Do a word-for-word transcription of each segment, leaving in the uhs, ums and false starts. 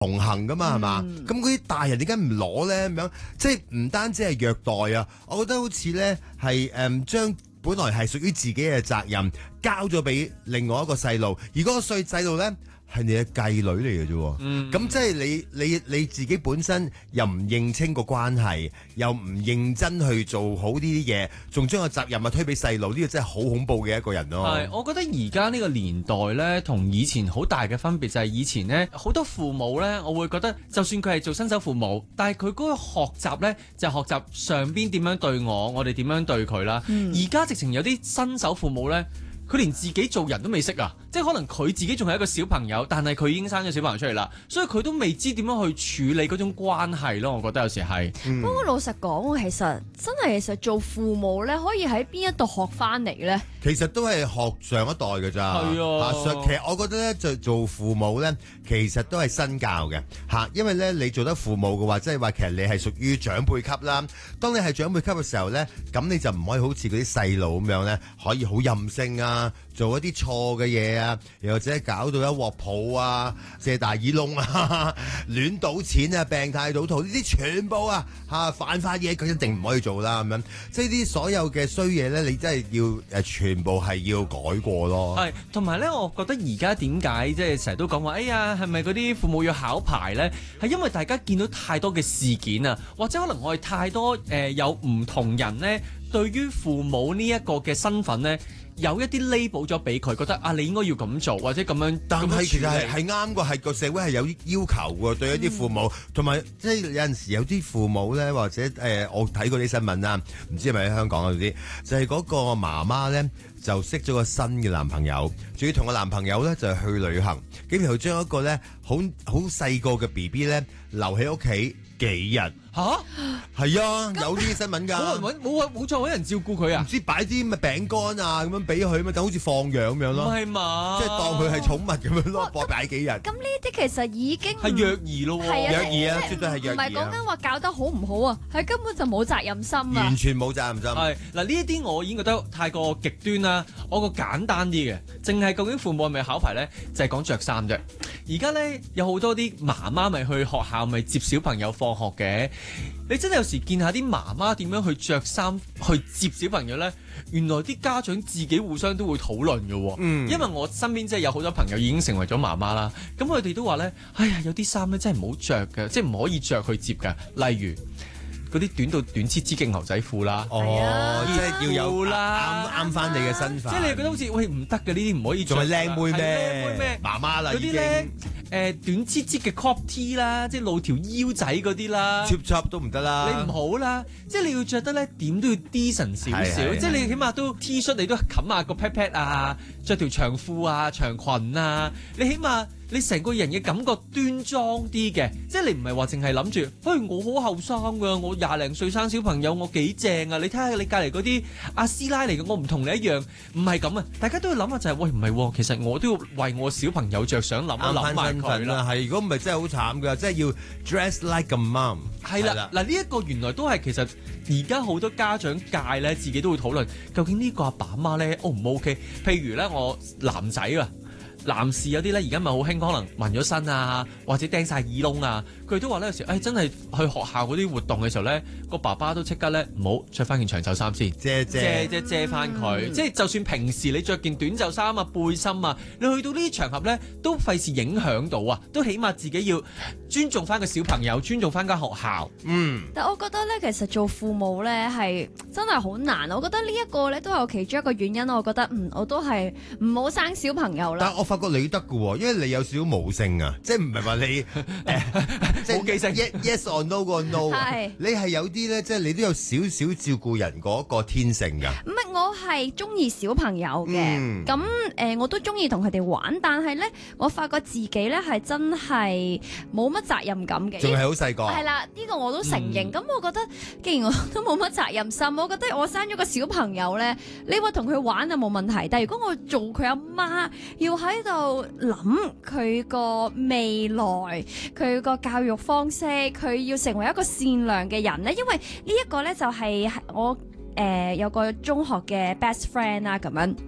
同行噶嘛，係嘛？咁嗰啲大人點解唔攞咧？咁樣即係唔單止係虐待啊，我覺得好似咧係誒將本來係屬於自己嘅責任交咗俾另外一個細路，而嗰個細細路咧係你嘅繼女嚟嘅啫。咁、嗯、即係你你你自己本身又唔認清個關係，又唔認真去做好呢啲嘢，仲將個責任啊推俾細路，呢、這個真係好恐怖嘅一個人咯。 係，我覺得而家呢個年代咧，同以前好大嘅分別就係以前咧，好多父母咧，我會覺得就算佢係做新手父母，但係佢嗰個學習咧就係、學習上邊點樣對我，我哋點樣對佢啦。而家、嗯、直情有啲新手父母咧。佢連自己做人都未識啊！即係可能佢自己仲係一個小朋友，但係佢已經生咗小朋友出嚟啦，所以佢都未知點樣去處理嗰種關係咯。我覺得有時係。 不過、嗯、老實講，其實真係其實做父母咧，可以喺邊一度學翻嚟咧？ 其實都係學上一代㗎咋。係啊，其實我覺得咧，做做父母咧，其實都係身教嘅嚇，因為咧你做得父母嘅話，即係話其實你係屬於長輩級啦。當你係長輩級嘅時候咧，咁你就唔可以好似嗰啲細路咁樣咧，可以好任性啊！做一啲錯嘅嘢啊，又或者搞到一鑊泡啊、借大耳窿啊、亂賭錢啊、病態賭徒呢啲全部啊嚇犯法嘢，佢一定唔可以做啦咁樣。即係啲所有嘅衰嘢咧，你真係要誒全部係要改過咯。 係，同埋咧，我覺得而家點解即係成日都講話，哎呀，係咪嗰啲父母要考牌咧？係因為大家見到太多嘅事件啊，或者可能我哋太多誒、呃、有唔同人咧，對於父母呢一個嘅身份咧。有一啲 label 咗俾佢，覺得啊，你應該要咁做，或者咁樣。 但係其實係係啱嘅，係個社會係有要求嘅，對一啲父母，同埋即係有陣時有啲父母咧，或者誒、呃，我睇過啲新聞啦，唔知係咪喺香港嗰啲，就係、是、嗰個媽媽咧就識咗個新嘅男朋友，仲要同個男朋友咧就去旅行，竟然佢將一個咧好好細個嘅 B B 咧留喺屋企幾日。吓，係啊，有呢啲新聞㗎。冇人揾，冇冇再揾人照顧佢啊？ 唔知擺啲咩餅乾啊咁樣俾佢，咪就好似放養咁樣咯。 唔係嘛？ 即係當佢係寵物咁樣咯，播擺幾日。 咁呢啲其實已經係虐兒咯喎， 虐兒啊，絕對係虐兒啊。 唔係講緊話搞得好唔好啊，係根本就冇責任心啊。 完全冇責任心。 係嗱，呢一啲我已經覺得太過極端啦。我個簡單啲嘅，淨係究竟父母係咪考牌咧？就係講着衫啫。而家咧有好多啲媽媽咪去學校咪接小朋友放學嘅。你真係有時見下啲媽媽點樣去着衫去接小朋友呢？原來啲家長自己互相都會討論嘅喎。嗯，因為我身邊即係有好多朋友已經成為咗媽媽啦。咁佢哋都話呢：「哎呀，有啲衫咧真係唔好着嘅，即係唔可以着去接嘅。例如嗰啲短到短黐黐嘅牛仔褲啦。 哦，即係要有啦，啱啱翻你嘅身份。 即係你覺得好似喂唔得嘅呢啲唔可以着。 仲係靚妹咩？ 靚妹咩？ 媽媽啦已經。 誒、呃、短黐黐嘅 crop T 啦，即係露條腰仔嗰啲啦 ，chop chop 都唔得啦。 你唔好啦，即係你要着得咧點都要 decent 少少，即係你起碼都 T 恤你都冚下個 pat pat 啊，着條長褲啊、長裙啊，你起碼你成個人嘅感覺端莊啲嘅，即係你唔係話淨係諗住，嘿我好後生㗎，我廿零歲生小朋友，我幾正啊！你睇下你隔離嗰啲阿師奶嚟嘅，我唔同你一樣，唔係咁啊！大家都要諗下就係、是，喂唔係、哦，其實我都要為我小朋友着想諗一諗埋佢啦。 係，如果唔係真係好慘㗎，即係要 dress like a mom。 係啦，嗱呢一個原來都係其實而家好多家長界咧，自己都會討論，究竟呢個阿爸阿媽咧 O 唔 OK？譬如咧，我男仔啊。男士有啲咧，而家咪好興，可能紋咗身啊，或者釘晒耳窿啊，佢哋都話咧有時，誒、哎、真係去學校嗰啲活動嘅時候咧，個爸爸都即刻咧唔好着翻件長袖衫先，遮遮遮遮翻佢，嗯、即係就算平時你着件短袖衫啊、背心啊，你去到呢啲場合咧，都費事影響到啊，都起碼自己要尊重翻個小朋友，尊重翻間學校。嗯， 但我覺得咧，其實做父母咧係真係好難，我覺得呢一個咧都有其中一個原因，我覺得嗯我都係唔好生小朋友啦。 發覺你得嘅喎，因為你有少少母性啊，即係唔係話你誒，即係冇記性 yes or no 個 no，是你係有啲咧，即係你都有少少照顧人嗰個天性㗎。 唔係，我係中意小朋友嘅，咁誒、嗯呃、我都中意同佢哋玩，但係咧我發覺自己咧係真係冇乜責任感嘅， 仲係好細個。 係啦，呢、呢個我都承認。咁、嗯、我覺得既然我都冇乜責任心，我覺得我生咗個小朋友咧，你話同佢玩就冇問題，但係如果我做佢阿媽，要喺度諗佢個未來，佢個教育方式，佢要成為一個善良嘅人咧。因為呢一個咧就係我誒、呃、有個中學嘅 best friend 啦，咁樣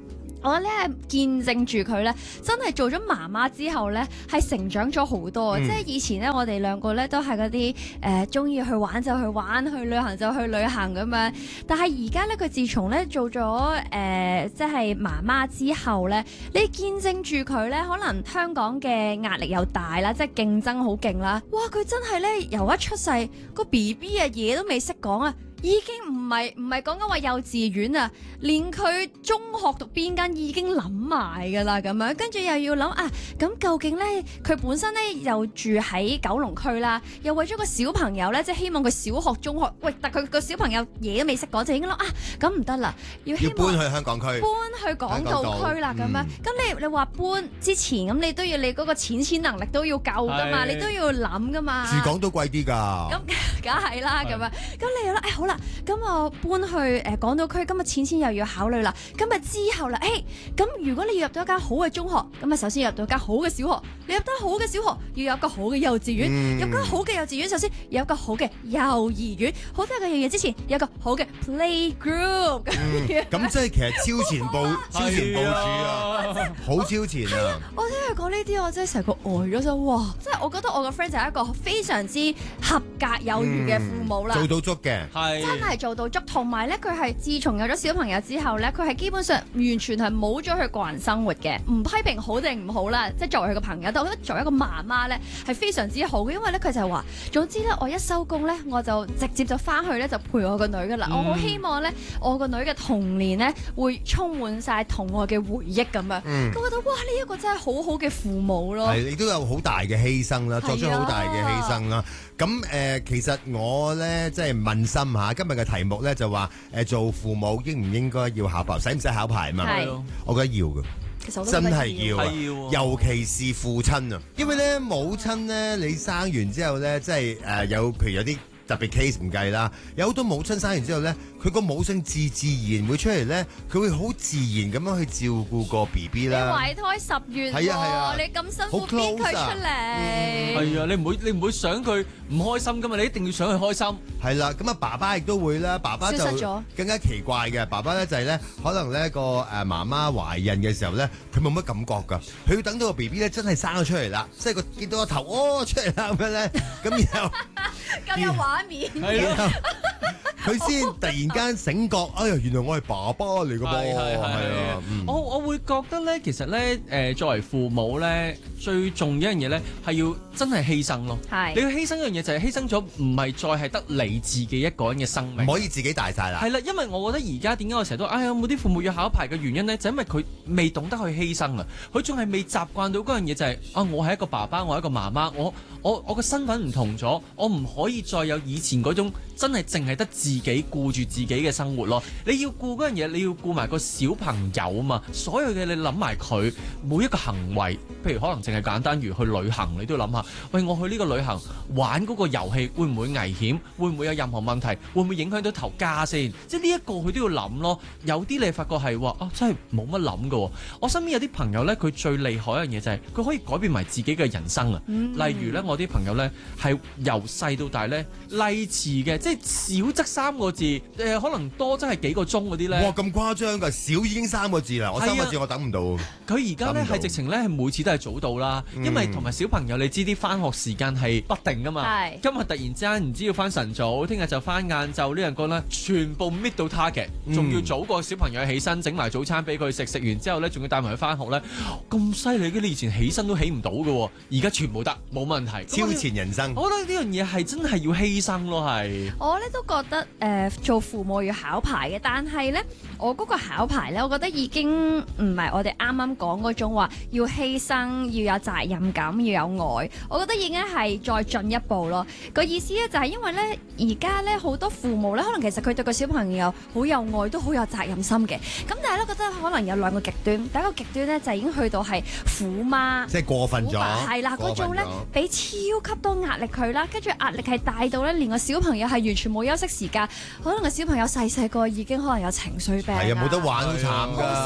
我咧見證住佢咧，真係做咗媽媽之後咧，係成長咗好多。 嗯、 即係以前咧，我哋兩個咧都係嗰啲誒中意去玩就去玩，去旅行就去旅行咁樣。但係而家咧，佢自從咧做咗誒、呃、即係媽媽之後咧，你見證住佢咧，可能香港嘅壓力又大啦，即係競爭好勁啦。哇！佢真係咧由一出世個 B B 啊，嘢都未識講啊！已經唔係唔係講緊話幼稚園啊，連佢中學讀邊間已經諗埋㗎啦咁樣，跟住又要諗啊，咁究竟咧佢本身咧又住喺九龍區啦，又為咗個小朋友咧，即係希望佢小學、中學，喂，但佢個小朋友嘢都未識講，就已經諗啊，咁唔得啦，要希望要搬去香港區， 搬去港島區啦咁樣。咁、嗯、你你話搬之前咁，你都要你嗰個錢錢能力都要夠㗎嘛，你都要諗㗎嘛。 住港島貴啲㗎。 咁梗係啦，咁樣，咁你又咧，誒、哎、好啦。咁我搬去誒、呃、港島區，今日錢錢又要考慮啦。今日之後啦，誒、欸、咁如果你要入到一間好嘅中學，咁啊首先要入到一間好嘅小學。你入得好嘅小學，要有一個好嘅幼稚園。嗯、入間好嘅幼稚園，首先要有一個好嘅幼兒園。好多嘅樣嘢之前有一個好嘅 playgroup。咁、 嗯、即係其實超前部超前部署啊，好超前啊！ 我聽佢講呢啲，我真係成個呆咗咗。哇！即係我覺得我個 friend 就係一個非常之合格有餘嘅父母啦、 嗯，做到足嘅， 係真係。做到足，同埋咧，佢係自從有咗小朋友之後咧，佢係基本上完全係冇咗佢個人生活嘅，唔批評好定唔好啦。即係作為佢個朋友，但我覺得作為一個媽媽咧，係非常之好嘅，因為咧佢就係話，總之咧，我一收工咧，我就直接就翻去咧，就陪我個女噶啦。嗯、我好希望咧，我個女嘅童年咧，會充滿晒同我嘅回憶咁樣。咁、嗯、我覺得哇，呢、這、一個真係好好嘅父母咯。係， 亦都有好大嘅犧牲啦，作出好大嘅犧牲啦。咁誒、呃，其實我咧即係問心下，今日嘅題目咧就話誒、呃、做父母應唔應該要考牌，使唔使考牌嘛？係，我覺得要嘅， 其實我真係要啊， 要尤其是父親啊，因為咧母親咧你生完之後咧，即係誒有譬如有啲特別 case 唔計啦，有好多母親生完之後咧，佢個母性自自然會出嚟咧，佢會好自然咁樣去照顧個 B B 啦。 你懷胎十月，係啊係啊，你咁辛苦逼佢出嚟， 係啊，你唔會你唔會想佢唔開心噶嘛？你一定要想佢開心。 係啦，咁啊爸爸亦都會啦，爸爸就更加奇怪嘅，爸爸咧就係咧，可能咧個誒媽媽懷孕嘅時候咧，佢冇乜感覺㗎，佢要等到個 B B 咧真係生咗出嚟啦，即係個見到個頭哦出嚟啦咁樣咧，咁然後咁有畫面， 然後佢先突然間醒覺，哎呀原來我係爸爸嚟㗎噃，係啊， 我我會覺得咧，其實咧誒作為父母咧，最重要一樣嘢咧係要真係犧牲咯，係你要犧牲一樣嘢就係犧牲咗唔係再係得你自己一個人嘅生命， 唔可以自己大晒啦。 係啦，因為我覺得而家點解我成日都哎呀冇啲父母要考牌嘅原因咧，就因為佢未懂得去犧牲啊，佢仲係未習慣到嗰樣嘢就係、是、啊，我係一個爸爸，我係一個媽媽，我我我個身份唔同咗，我唔可以再有以前嗰種真係淨係得自己顧住自己嘅生活咯。你要顧嗰樣嘢，你要顧埋個小朋友啊嘛，所有嘅你諗埋佢每一個行為，譬如可能淨係簡單如去旅行，你都要諗下，喂，我去呢個旅行玩嗰個遊戲會唔會危險？會唔會有任何問題？會唔會影響到頭家先？即係呢一個佢都要諗咯。有啲你發覺係話啊，真係冇乜諗㗎。我身邊有啲朋友咧，佢最厲害一樣嘢就係佢可以改變埋自己嘅人生啊。嗯、例如咧，我啲朋友咧係由細到大咧，例詞嘅，即係少則三個字，誒、呃、可能多則係幾個鐘嗰啲咧。 哇，咁誇張㗎！少已經三個字啦，我三個字我等唔到。 佢而家咧係直情咧係每次都係早到啦，嗯、因為同埋小朋友你知啲返學時間係不定㗎嘛。係今日突然之間唔知要返晨早，聽日就返晏晝，呢樣講咧全部搣到 target，仲要早過小朋友起身整埋早餐俾佢食，食完之後咧仲要帶埋佢返學咧，咁犀利嘅！你以前起身都起唔到嘅，而家全部得冇問題， 超前人生。 我覺得呢樣嘢係真係要犧牲咯，係。 我咧都覺得誒、呃、做父母要考牌嘅，但係咧我嗰個考牌咧，我覺得已經唔係我哋啱啱講嗰種話要犧牲、要有責任感、要有愛，我覺得已經係再進一步咯。個意思咧就係因為咧而家咧好多父母咧，可能其實佢對個小朋友好有愛，都好有責任心嘅。咁但係咧覺得可能有兩個極端，第一個極端咧就已經去到係虎媽， 即係過分咗， 係啦嗰種咧俾超級多壓力佢啦，跟住壓力係大到咧連個小朋友係完全冇休息時間，可能個小朋友細細個已經可能有情緒病， 係啊冇得玩好慘㗎， 好辛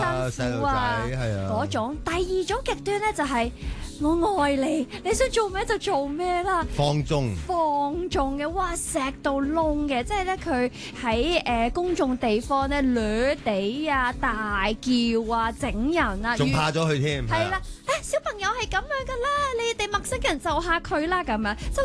細路仔啊係啊嗰種。第二種極端咧就係、我愛你，你想做咩就做咩啦。 放縱放縱嘅，哇錫到窿嘅，即係咧佢喺誒公眾地方咧掠地啊、大叫啊、整人啊， 仲怕咗佢添。 係啦，誒小朋友係咁樣噶啦，你哋陌生人就下佢啦咁樣，就